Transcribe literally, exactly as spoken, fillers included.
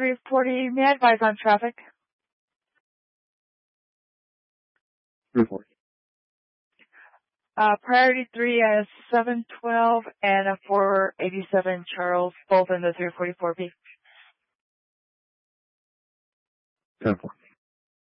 three forty, may I advise on traffic? three forty. Uh, priority three as seven twelve and a four eighty-seven Charles, both in the three forty-four B. ten four.